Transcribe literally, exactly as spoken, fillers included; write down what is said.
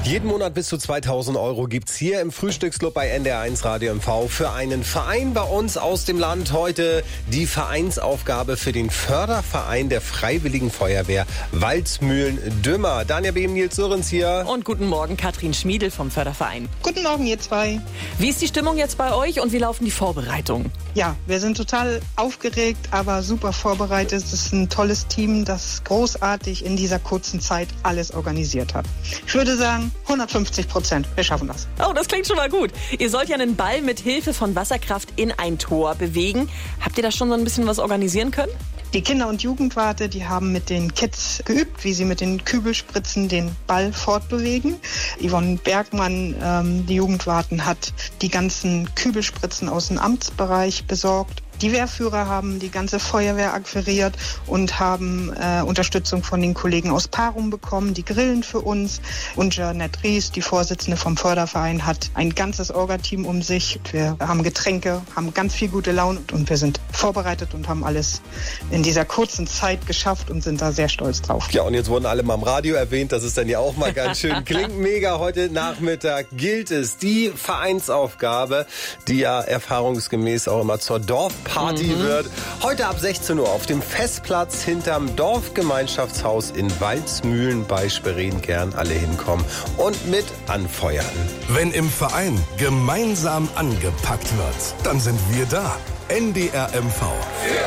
Jeden Monat bis zu zweitausend Euro gibt's hier im Frühstücksclub bei N D R eins Radio M V für einen Verein bei uns aus dem Land. Heute die Vereinsaufgabe für den Förderverein der Freiwilligen Feuerwehr Waldmühlen-Dümmer. Daniel Behm, Nils Sörens hier. Und guten Morgen, Katrin Schmiedel vom Förderverein. Guten Morgen, ihr zwei. Wie ist die Stimmung jetzt bei euch und wie laufen die Vorbereitungen? Ja, wir sind total aufgeregt, aber super vorbereitet. Es ist ein tolles Team, das großartig in dieser kurzen Zeit alles organisiert hat. Ich würde sagen, hundertfünfzig Prozent. Wir schaffen das. Oh, das klingt schon mal gut. Ihr sollt ja einen Ball mit Hilfe von Wasserkraft in ein Tor bewegen. Habt ihr da schon so ein bisschen was organisieren können? Die Kinder- und Jugendwarte, die haben mit den Kids geübt, wie sie mit den Kübelspritzen den Ball fortbewegen. Yvonne Bergmann, ähm, die Jugendwarten, hat die ganzen Kübelspritzen aus dem Amtsbereich besorgt. Die Wehrführer haben die ganze Feuerwehr akquiriert und haben äh, Unterstützung von den Kollegen aus Parum bekommen, die grillen für uns. Und Jeanette Ries, die Vorsitzende vom Förderverein, hat ein ganzes Orga-Team um sich. Wir haben Getränke, haben ganz viel gute Laune und wir sind vorbereitet und haben alles in dieser kurzen Zeit geschafft und sind da sehr stolz drauf. Ja, und jetzt wurden alle mal im Radio erwähnt, das ist dann ja auch mal ganz schön. Klingt mega. Heute Nachmittag gilt es, die Vereinsaufgabe, die ja erfahrungsgemäß auch immer zur Dorf Party mhm. wird. Heute ab sechzehn Uhr auf dem Festplatz hinterm Dorfgemeinschaftshaus in Waldmühlen bei Schwerin. Gern alle hinkommen und mit anfeuern. Wenn im Verein gemeinsam angepackt wird, dann sind wir da. N D R M V.